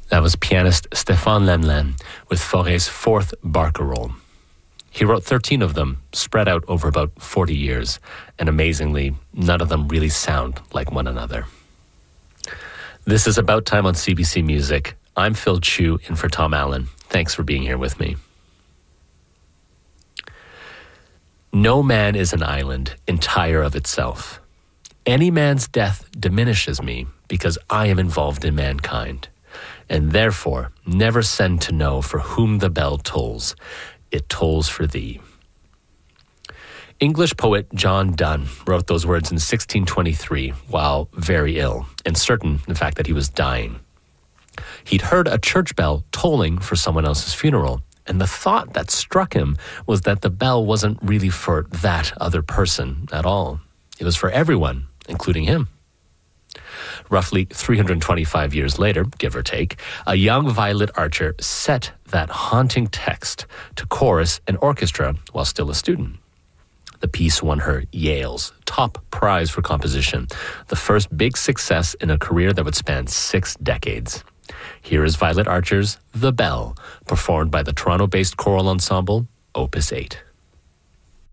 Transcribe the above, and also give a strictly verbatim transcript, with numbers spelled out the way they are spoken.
That was pianist Stéphane Lemlin with Fauré's fourth barcarolle. He wrote thirteen of them, spread out over about forty years, and amazingly, none of them really sound like one another. This is About Time on C B C Music. I'm Phil Chu, in for Tom Allen. Thanks for being here with me. No man is an island, entire of itself. Any man's death diminishes me because I am involved in mankind, and therefore never send to know for whom the bell tolls. It tolls for thee. English poet John Donne wrote those words in sixteen twenty-three while very ill and certain, in fact, that he was dying. He'd heard a church bell tolling for someone else's funeral, and the thought that struck him was that the bell wasn't really for that other person at all. It was for everyone, including him. Roughly three hundred twenty-five years later, give or take, a young Violet Archer set that haunting text to chorus and orchestra while still a student. The piece won her Yale's top prize for composition, the first big success in a career that would span six decades. Here is Violet Archer's The Bell, performed by the Toronto-based choral ensemble Opus eight.